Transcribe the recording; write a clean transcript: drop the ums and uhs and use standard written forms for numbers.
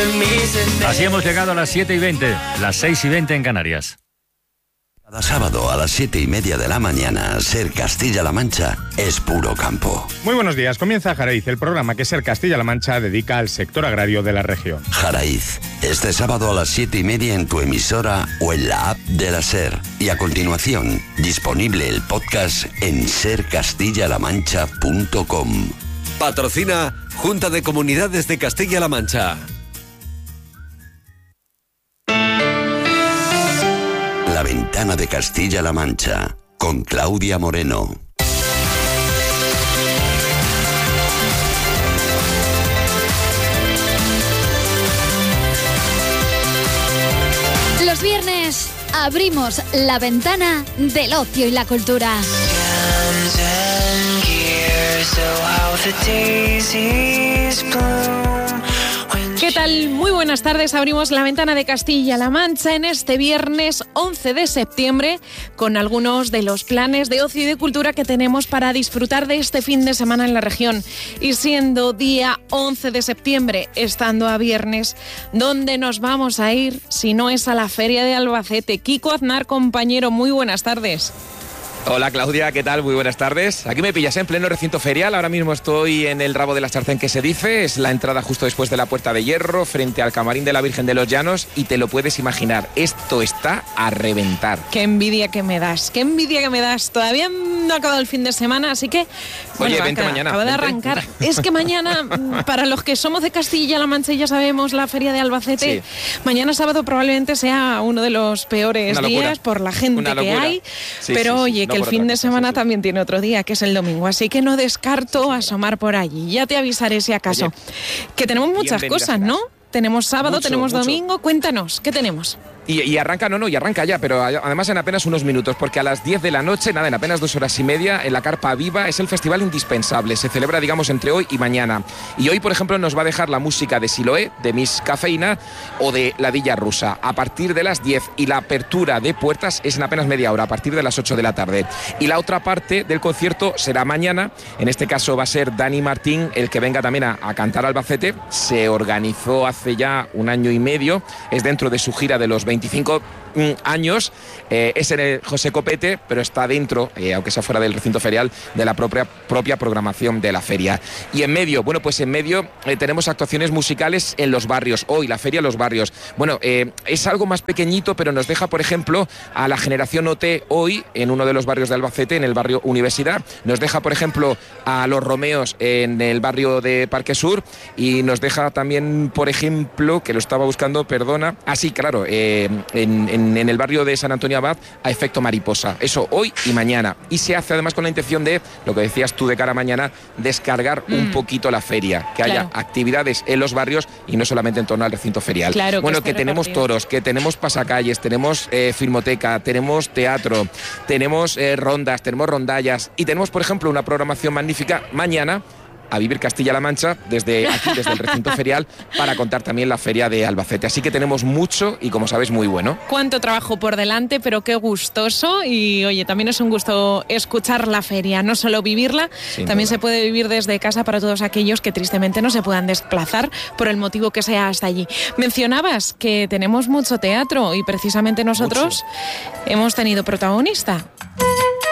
Así hemos llegado a las 7:20, las 6:20 en Canarias. Cada sábado a las 7:30 de la mañana, Ser Castilla-La Mancha es puro campo. Muy buenos días, comienza Jaraiz, el programa que Ser Castilla-La Mancha dedica al sector agrario de la región. Jaraiz, este sábado a las 7:30 en tu emisora o en la app de la Ser. Y a continuación, disponible el podcast en sercastillalamancha.com. Patrocina Junta de Comunidades de Castilla-La Mancha. La Ventana de Castilla-La Mancha, con Claudia Moreno. Los viernes abrimos la ventana del ocio y la cultura. ¿Qué tal? Muy buenas tardes. Abrimos la ventana de Castilla-La Mancha en este viernes 11 de septiembre con algunos de los planes de ocio y de cultura que tenemos para disfrutar de este fin de semana en la región. Y siendo día 11 de septiembre, estando a viernes, ¿dónde nos vamos a ir si no es a la Feria de Albacete? Kiko Aznar, compañero, muy buenas tardes. Hola Claudia, ¿qué tal? Muy buenas tardes. Aquí me pillas en pleno recinto ferial. Ahora mismo estoy en el rabo de la sartén que se dice. Es la entrada justo después de la Puerta de Hierro, frente al camarín de la Virgen de los Llanos. Y te lo puedes imaginar, esto está a reventar. Qué envidia que me das, qué envidia que me das. Todavía no ha acabado el fin de semana, así que... Bueno, oye, vente mañana. Acaba de arrancar. Es que mañana, para los que somos de Castilla-La Mancha y ya sabemos la Feria de Albacete, sí. Mañana sábado probablemente sea uno de los peores días por la gente que hay. Sí, pero sí, oye, no, que el fin de semana también tiene otro día, que es el domingo, así que no descarto asomar por allí. Ya te avisaré si acaso. Oye, que tenemos muchas cosas, ¿no? Tenemos sábado, tenemos domingo. Cuéntanos, ¿qué tenemos? Y arranca ya, pero además en apenas unos minutos, porque a las 10 de la noche, en apenas 2 horas y media, en la Carpa Viva es el festival indispensable. Se celebra, digamos, entre hoy y mañana. Y hoy, por ejemplo, nos va a dejar la música de Siloé, de Miss Cafeína o de La Dilla Rusa, a partir de las 10. Y la apertura de puertas es en apenas media hora, a partir de las 8 de la tarde. Y la otra parte del concierto será mañana. En este caso va a ser Dani Martín el que venga también a cantar Albacete. Se organizó hace ya 1 año y medio. Es dentro de su gira de los 25 años, es en el José Copete, pero está dentro, aunque sea fuera del recinto ferial, de la propia programación de la feria. Y en medio, bueno, pues en medio tenemos actuaciones musicales en los barrios. Hoy la feria en los barrios. Bueno, es algo más pequeñito, pero nos deja, por ejemplo, a la generación OT hoy en uno de los barrios de Albacete, en el barrio Universidad. Nos deja, por ejemplo, a los Romeos en el barrio de Parque Sur, y nos deja también, por ejemplo, que lo estaba buscando, perdona, sí, claro, en el barrio de San Antonio Abad, a Efecto Mariposa. Eso hoy y mañana. Y se hace además con la intención de, lo que decías tú de cara a mañana, descargar un poquito la feria, que haya actividades en los barrios y no solamente en torno al recinto ferial. Claro, bueno, que tenemos toros, que tenemos pasacalles, tenemos filmoteca, tenemos teatro, tenemos rondas, tenemos rondallas y tenemos, por ejemplo, una programación magnífica mañana a vivir Castilla-La Mancha desde aquí, desde el recinto ferial, para contar también la feria de Albacete. Así que tenemos mucho y, como sabes, muy bueno. Cuánto trabajo por delante, pero qué gustoso. Y oye, también es un gusto escuchar la feria, no solo vivirla, también se puede vivir desde casa para todos aquellos que tristemente no se puedan desplazar por el motivo que sea hasta allí. Mencionabas que tenemos mucho teatro y precisamente nosotros hemos tenido protagonista.